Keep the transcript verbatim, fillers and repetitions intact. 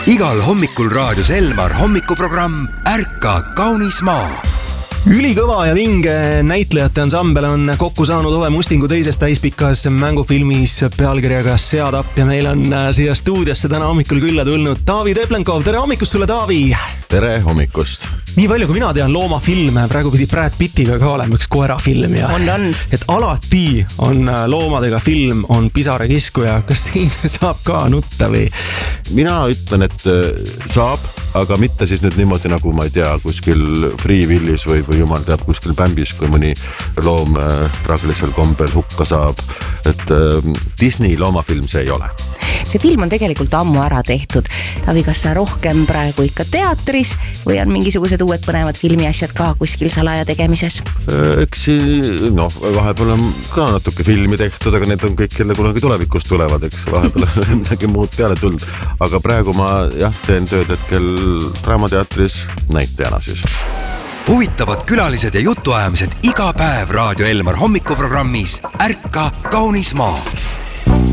igal hommikul raadios Elmar hommikuprogramm Ärka kaunis maa. Ülikõva ja vinge näitlejate ansambel on kokku saanud Ove Mustingu teises täispikas mängufilmis pealkirjaga Seadapp ja meil on siia stuudiosse täna hommikul külla tulnud Taavi Teplenkov. Tere hommikust sulle, Taavi! Tere hommikust! Nii palju kui mina tean loomafilme, praegu pidi Brad Pittiga ka olema üks koerafilm ja on, on. et alati on loomadega film, on pisarakiskuja. Kas siin saab ka nutta või? Mina ütlen, et saab, aga mitte siis nüüd niimoodi nagu ma ei tea, kuskil Free Willis või, või jumal teab kuskil Bambis, kui mõni loom traagilisel kombel hukka saab. Et Disney loomafilm see ei ole. See film on tegelikult ammu ära tehtud. Taavi, kas sa rohkem praegu ikka teatris või on mingisugused uued põnevad filmiasjad ka kuskil salaja tegemises? Eks noh, vahepeal on ka natuke filmi tehtud, aga need on kõik jälle kunagi tulevikus tulevad, eks vahepeal on midagi muud peale tulnud. Aga praegu ma jah, teen tööd hetkel Draamateatris näitajana siis. Huvitavad külalised ja jutuajamised iga päev Raadio Elmar hommikuprogrammis Ärka kaunis maa.